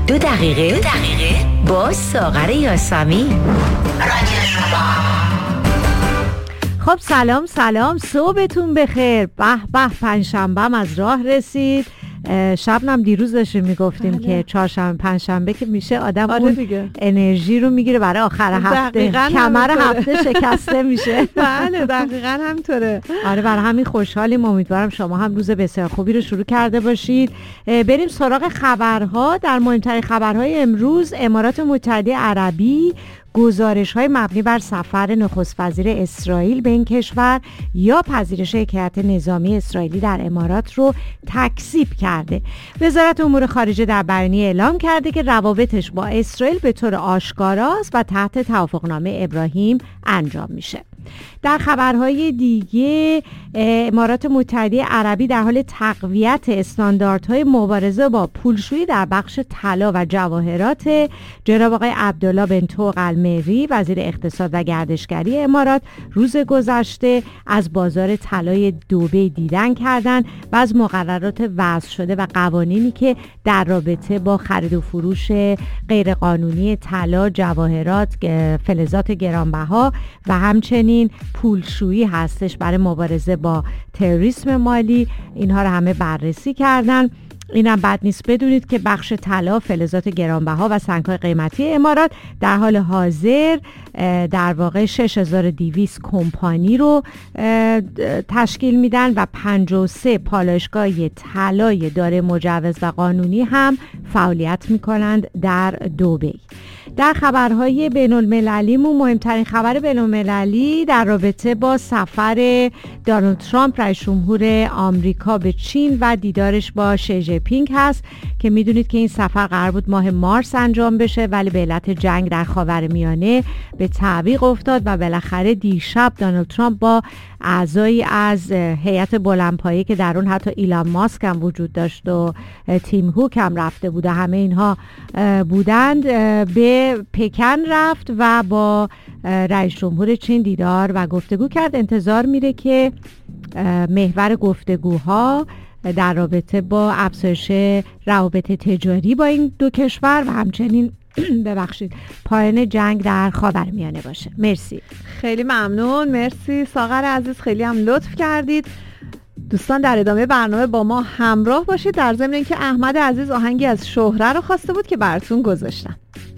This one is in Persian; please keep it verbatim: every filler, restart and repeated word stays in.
دو دقیقه دو دقیقه با ساغر یاسمی. رادیو شما. خب سلام سلام، صبحتون بخیر. به به، پنجشنبه از راه رسید. شبنم دیروز داشتیم میگفتیم بله. که چهارشنبه پنجشنبه که میشه آدم آره اون دیگه. انرژی رو میگیره برای آخر هفته، کمر هفته شکسته میشه. بله دقیقاً همینطوره. آره برای همین خوشحالیم. امیدوارم شما هم روز بسیار خوبی رو شروع کرده باشید. بریم سراغ خبرها. در مهمترین خبرهای امروز، امارات متحده عربی گزارش‌های مبنی بر سفر نخست وزیر اسرائیل به این کشور یا پذیرش یک هیئت نظامی اسرائیلی در امارات رو تکذیب کرده. وزارت امور خارجه در بیانیه اعلام کرده که روابطش با اسرائیل به طور آشکاراست و تحت توافقنامه ابراهیم انجام میشه. در خبرهای دیگه، امارات متحده عربی در حال تقویت استانداردهای مبارزه با پولشویی در بخش طلا و جواهرات. جناب آقای عبدالله بن طوق المری، وزیر اقتصاد و گردشگری امارات، روز گذشته از بازار طلای دبی دیدن کردند و از مقررات وضع شده و قوانینی که در رابطه با خرید و فروش غیرقانونی طلا، جواهرات، فلزات گرانبها و همچنین پولشویی هستش برای مبارزه با تروریسم مالی، اینها رو همه بررسی کردن. اینم بد نیست بدونید که بخش طلا، فلزات گرانبها و سنگ‌های قیمتی امارات در حال حاضر در واقع شش هزار و دویست کمپانی رو تشکیل میدن و پنجاه و سه پالایشگاه طلای دارای مجوز و قانونی هم فعالیت میکنند در دبی. در خبرهای بین المللیمون، مهمترین خبر بین المللی در رابطه با سفر دونالد ترامپ رئیس جمهور آمریکا به چین و دیدارش با شی جی پینگ هست که میدونید که این سفر قرار بود ماه مارس انجام بشه، ولی به علت جنگ در خاورمیانه به تعویق افتاد و بالاخره دیشب دونالد ترامپ با اعضایی از هیئت بلندپایه که در اون حتی ایلان ماسک هم وجود داشت و تیم هوک هم رفته بود، همه اینها بودند، به پکن رفت و با رئیس جمهور چین دیدار و گفتگو کرد. انتظار میره که محور گفتگوها در رابطه با افزایش روابط تجاری با این دو کشور و همچنین ببخشید پایان جنگ در خاورمیانه باشه. مرسی، خیلی ممنون. مرسی ساغر عزیز، خیلی هم لطف کردید. دوستان در ادامه برنامه با ما همراه باشید، در ضمن اینکه احمد عزیز آهنگی از شهره رو خواسته بود که براتون گذاشتم.